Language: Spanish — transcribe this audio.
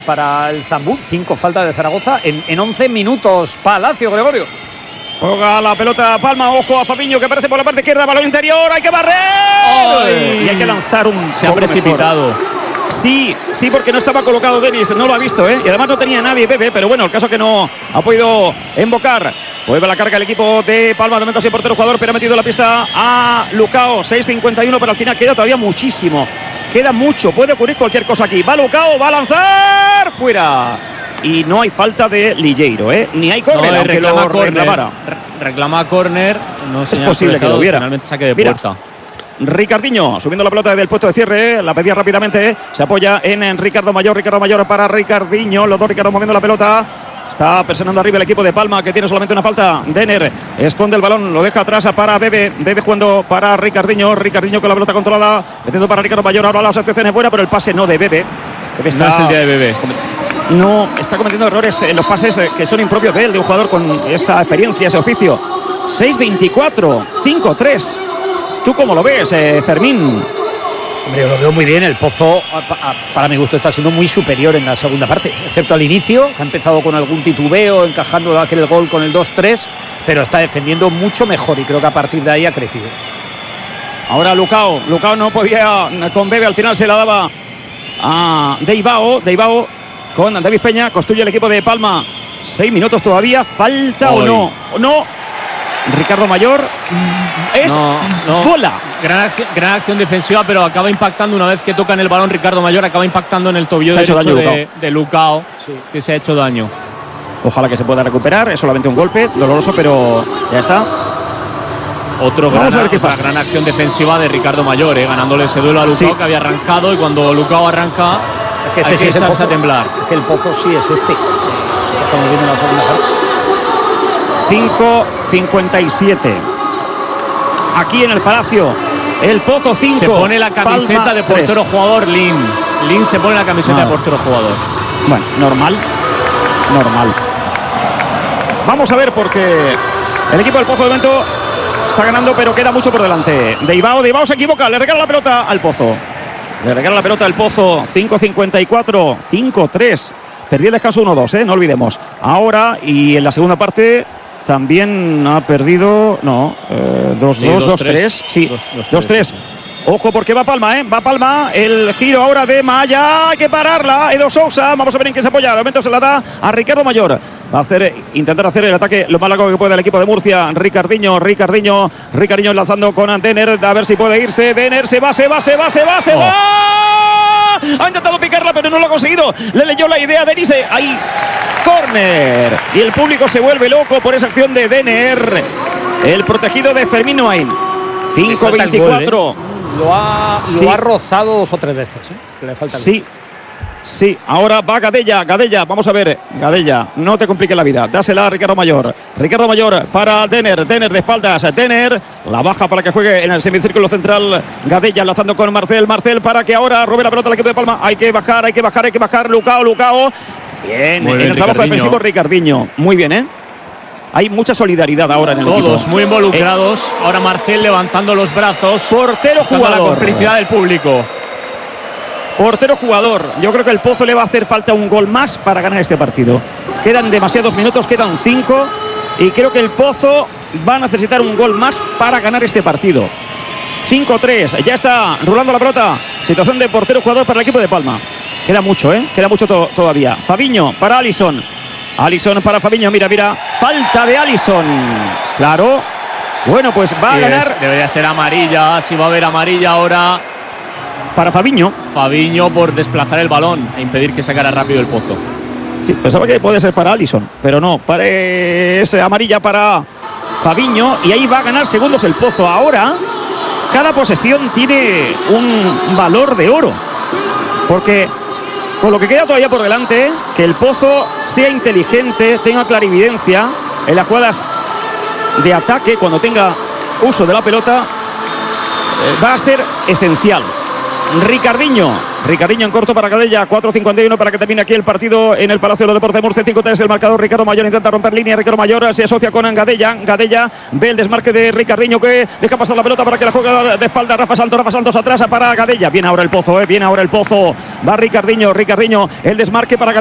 Para el Zambú, 5 faltas de Zaragoza en 11 minutos. Palacio, Gregorio. Juega la pelota Palma, ojo a Fabiño que aparece por la parte izquierda, balón interior, hay que barrer. ¡Ay! Y hay que lanzar un... Se ha precipitado. Mejor. Sí, porque no estaba colocado Denis, no lo ha visto, y además no tenía nadie, Bebe, pero bueno, el caso es que no ha podido embocar. Vuelve a la carga el equipo de Palma, de momento sin portero jugador, pero ha metido la pista a Lucao, 6.51, pero al final queda todavía muchísimo. Queda mucho, puede ocurrir cualquier cosa aquí. Va Lucao, va a lanzar, fuera. Y no hay falta de Lilleiro, ni hay córner, aunque lo reclamara. Reclama córner, no es posible que lo hubiera. Finalmente saque de puerta. Ricardinho subiendo la pelota desde el puesto de cierre, la pedía rápidamente, se apoya en Ricardo Mayor para Ricardinho, los dos Ricardo moviendo la pelota. Está presionando arriba el equipo de Palma, que tiene solamente una falta. Denner esconde el balón, lo deja atrás para Bebe. Bebe jugando para Ricardinho. Ricardinho con la pelota controlada, metiendo para Ricardo Mayor. Ahora la asociación es buena, pero el pase no de Bebe. Bebe está, no es el día de Bebe. No, está cometiendo errores en los pases que son impropios de él, de un jugador con esa experiencia, ese oficio. 6.24, 5-3. ¿Tú cómo lo ves, Fermín? Hombre, yo lo veo muy bien. El Pozo, para mi gusto, está siendo muy superior en la segunda parte, excepto al inicio, que ha empezado con algún titubeo, encajando aquel gol con el 2-3, pero está defendiendo mucho mejor y creo que a partir de ahí ha crecido. Ahora Lucao no podía con Bebe, al final se la daba a Deibao con David Peña, construye el equipo de Palma. 6 minutos todavía, falta o no. Ricardo Mayor es bola. Gran acción defensiva, pero acaba impactando una vez que toca en el balón. Ricardo Mayor acaba impactando en el tobillo derecho de Lucao, que se ha hecho daño. Ojalá que se pueda recuperar, es solamente un golpe doloroso, pero ya está. Vamos a ver qué pasa. Gran acción defensiva de Ricardo Mayor, ganándole ese duelo a Lucao, que había arrancado, y cuando Lucao arranca es que hay que echarse a temblar. Es que el Pozo sí es este. Estamos viendo la segunda parte. 5.57 aquí en el Palacio. El Pozo 5. Se pone la camiseta Palma de portero 3. Jugador Lin se pone la camiseta de portero jugador. Bueno, normal. Vamos a ver, porque el equipo del Pozo de momento está ganando, pero queda mucho por delante. Deibao se equivoca, le regala la pelota al Pozo. 5.54, 5-3. Perdió el descanso 1-2, no olvidemos. Ahora, y en la segunda parte también ha perdido, 2-2, 2-3. Sí, 2-3. Ojo, porque va Palma, Va Palma, el giro ahora de Maya, hay que pararla. Edo Sousa, vamos a ver en qué se apoya. De momento se la da a Ricardo Mayor. Va a intentar hacer el ataque lo más largo que puede el equipo de Murcia. Ricardinho lanzando con Denner, a ver si puede irse. Denner se va. Ha intentado picarla, pero no lo ha conseguido. Le leyó la idea a Denis. Ahí, córner. Y el público se vuelve loco por esa acción de Denner. El protegido de Fermín Noain. 5-24. Lo ha rozado 2 o 3 veces. Le falta el gol. Sí, ahora va Gadella, vamos a ver, Gadella, no te compliques la vida, dásela a Ricardo Mayor para Denner de espaldas, Denner la baja para que juegue en el semicírculo central. Gadella enlazando con Marcel para que ahora robe la pelota al equipo de Palma. Hay que bajar, Lucao. Bien, en el trabajo defensivo Ricardinho, muy bien, Hay mucha solidaridad ahora en el equipo. Todos muy involucrados. Ahora Marcel levantando los brazos. Portero jugador. La complicidad del público. Portero jugador. Yo creo que el Pozo le va a hacer falta un gol más para ganar este partido. Quedan demasiados minutos, quedan 5. Y creo que el Pozo va a necesitar un gol más para ganar este partido. 5-3. Ya está rulando la pelota. Situación de portero jugador para el equipo de Palma. Queda mucho, Queda mucho todavía. Fabiño para Alisson para Fabiño. Mira. Falta de Alisson. Claro. Bueno, pues va a ganar. Debería ser amarilla. Si va a haber amarilla ahora. Para Fabiño por desplazar el balón e impedir que sacara rápido el Pozo. Sí, pensaba que puede ser para Alisson, pero no, parece amarilla para Fabiño, y ahí va a ganar segundos el Pozo. Ahora, cada posesión tiene un valor de oro, porque con lo que queda todavía por delante, que el Pozo sea inteligente, tenga clarividencia en las jugadas de ataque, cuando tenga uso de la pelota, va a ser esencial. Ricardinho Ricardinho en corto para Gadella. 4:51 para que termine aquí el partido en el Palacio de los Deportes de Murcia. 5-3 el marcador. Ricardo Mayor intenta romper línea. Ricardo Mayor se asocia con Gadella. Gadella ve el desmarque de Ricardinho, que deja pasar la pelota para que la juegue de espalda Rafa Santos. Rafa Santos atrás para Gadella. Viene ahora el Pozo, viene ahora el Pozo. Va Ricardinho. El desmarque para